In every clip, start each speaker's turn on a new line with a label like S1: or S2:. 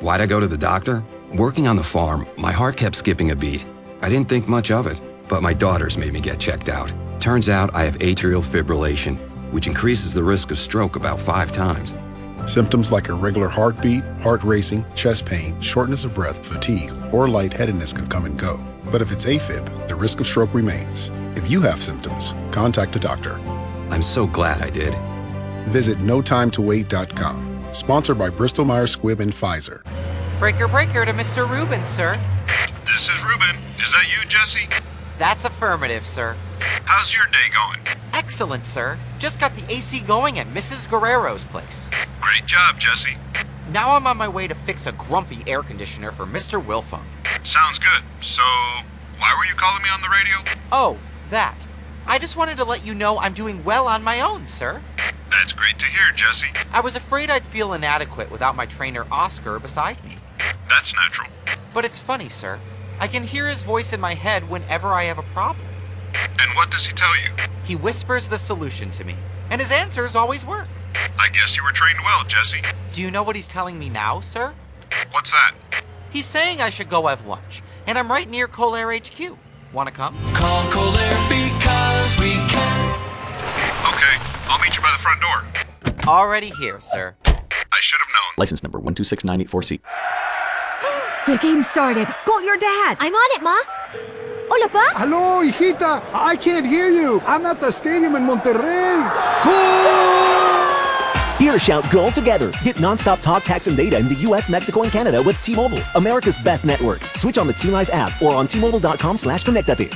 S1: Why'd I go to the doctor? Working on the farm, my heart kept skipping a beat. I didn't think much of it, but my daughters made me get checked out. Turns out I have atrial fibrillation, which increases the risk of stroke about 5 times.
S2: Symptoms like irregular heartbeat, heart racing, chest pain, shortness of breath, fatigue, or lightheadedness can come and go. But if it's AFib, the risk of stroke remains. If you have symptoms, contact a doctor.
S1: I'm so glad I did.
S2: Visit notimetowait.com. Sponsored by Bristol Myers Squibb and Pfizer.
S3: Breaker to Mr. Rubin, sir.
S4: This is Ruben. Is that you, Jesse?
S3: That's affirmative, sir.
S4: How's your day going?
S3: Excellent, sir. Just got the AC going at Mrs. Guerrero's place.
S4: Great job, Jesse.
S3: Now I'm on my way to fix a grumpy air conditioner for Mr. Wilfong.
S4: Sounds good. So, why were you calling me on the radio?
S3: Oh, that. I just wanted to let you know I'm doing well on my own, sir.
S4: That's great to hear, Jesse.
S3: I was afraid I'd feel inadequate without my trainer Oscar beside me.
S4: That's natural.
S3: But it's funny, sir. I can hear his voice in my head whenever I have a problem.
S4: And what does he tell you?
S3: He whispers the solution to me, and his answers always work.
S4: I guess you were trained well, Jesse.
S3: Do you know what he's telling me now, sir?
S4: What's that?
S3: He's saying I should go have lunch, and I'm right near Colair HQ. Wanna come?
S5: Call Colair because we can.
S4: Okay, I'll meet you by the front door.
S3: Already here, sir.
S4: I should have known.
S6: License number 126984C.
S7: The game started. Call your dad.
S8: I'm on it, Ma. Hola, Pa.
S9: Hello, hijita. I can't hear you. I'm at the stadium in Monterrey.
S10: Here, shout goal together. Get nonstop talk, text, and data in the U.S., Mexico, and Canada with T-Mobile, America's best network. Switch on the T-Life app or on T-Mobile.com/connectate.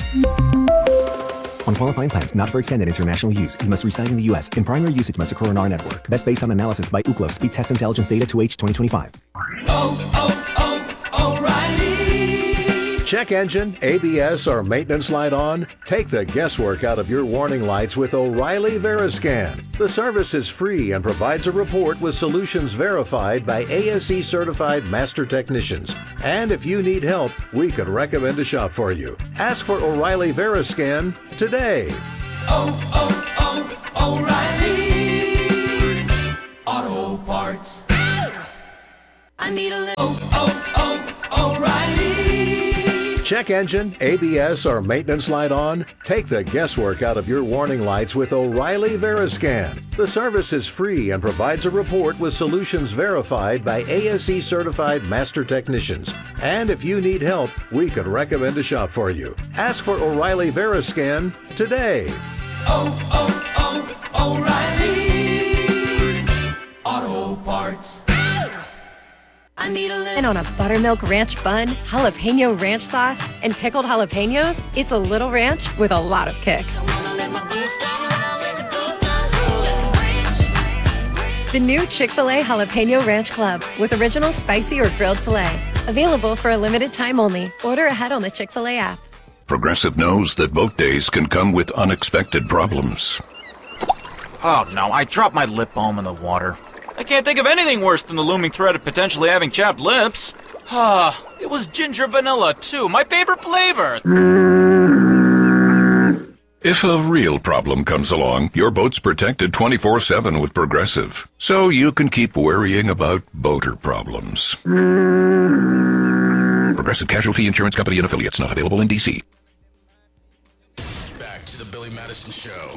S10: On qualifying plans not for extended international use, you must reside in the U.S. In primary usage must occur on our network. Best based on analysis by Ookla Speed Test Intelligence Data 2H 2025.
S5: O'Reilly.
S11: Check engine, ABS, or maintenance light on? Take the guesswork out of your warning lights with O'Reilly Veriscan. The service is free and provides a report with solutions verified by ASE certified master technicians. And if you need help, we could recommend a shop for you. Ask for O'Reilly Veriscan today.
S5: O'Reilly Auto Parts. I need a little. O'Reilly.
S11: Check engine, ABS, or maintenance light on? Take the guesswork out of your warning lights with O'Reilly Veriscan. The service is free and provides a report with solutions verified by ASE certified master technicians. And if you need help, we could recommend a shop for you. Ask for O'Reilly Veriscan today.
S5: O'Reilly Auto Parts. I need a little.
S8: And on a buttermilk ranch bun, jalapeno ranch sauce, and pickled jalapenos, it's a little ranch with a lot of kick. The new Chick-fil-A Jalapeno Ranch Club with original spicy or grilled filet. Available for a limited time only. Order ahead on the Chick-fil-A app.
S4: Progressive knows that boat days can come with unexpected problems.
S12: Oh no, I dropped my lip balm in the water. I can't think of anything worse than the looming threat of potentially having chapped lips. It was ginger vanilla, too, my favorite flavor.
S4: If a real problem comes along, your boat's protected 24/7 with Progressive, so you can keep worrying about boater problems. Progressive Casualty Insurance Company and Affiliates, not available in D.C.
S5: Back to the Billy Madison Show.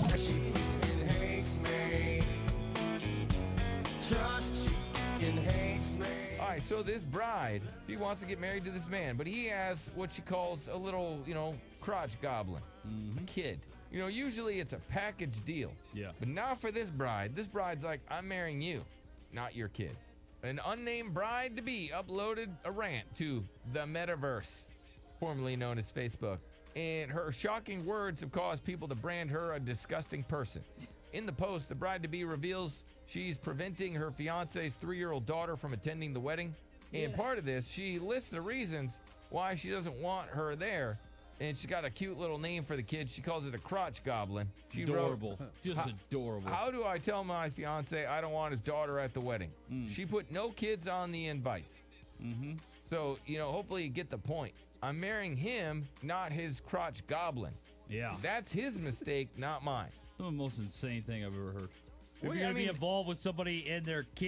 S13: So this bride, she wants to get married to this man, but he has what she calls a little, crotch goblin, a kid. Usually it's a package deal.
S14: Yeah.
S13: But not for this bride. This bride's like, I'm marrying you, not your kid. An unnamed bride-to-be uploaded a rant to the Metaverse, formerly known as Facebook. And her shocking words have caused people to brand her a disgusting person. In the post, the bride-to-be reveals she's preventing her fiance's 3-year-old daughter from attending the wedding. And part of this, she lists the reasons why she doesn't want her there. And she's got a cute little name for the kid. She calls it a crotch goblin. She
S14: adorable.
S13: Wrote,
S14: Just adorable.
S13: How do I tell my fiance I don't want his daughter at the wedding? She put no kids on the invites. So, hopefully you get the point. I'm marrying him, not his crotch goblin.
S14: Yeah.
S13: That's his mistake, not mine.
S14: Some of the most insane thing I've ever heard. If you're going to be involved with somebody and their kid,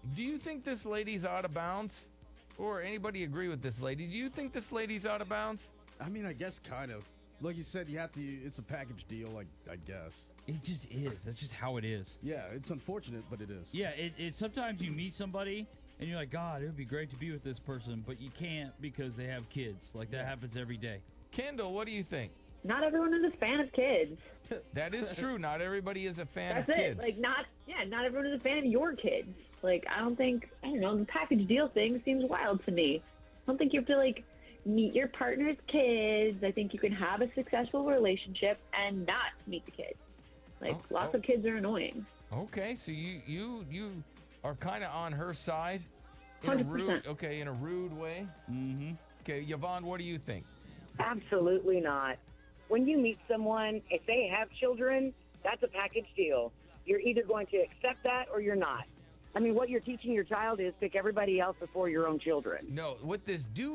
S13: Do you think this lady's out of bounds? Or anybody agree with this lady? Do you think this lady's out of bounds?
S6: I mean, I guess kind of. Like you said, it's a package deal, I guess.
S14: It just is. That's just how it is.
S6: Yeah, it's unfortunate, but it is.
S14: Yeah, it sometimes you meet somebody and you're like, God, it would be great to be with this person, but you can't because they have kids. Like, that happens every day.
S13: Kendall, what do you think?
S15: Not everyone is a fan of kids.
S13: That is true. Not everybody is a fan
S15: That's
S13: of kids.
S15: it. Like, not everyone is a fan of your kids. Like, I don't know, the package deal thing seems wild to me. I don't think you have to, like, meet your partner's kids. I think you can have a successful relationship and not meet the kids. Like, lots of kids are annoying.
S13: Okay, so you are kind of on her side in
S15: 100%.
S13: in a rude way.
S14: Mm-hmm.
S13: Okay, Yvonne, what do you think?
S16: Absolutely not. When you meet someone, if they have children, that's a package deal. You're either going to accept that or you're not. I mean, what you're teaching your child is pick everybody else before your own children.
S13: No, what this dude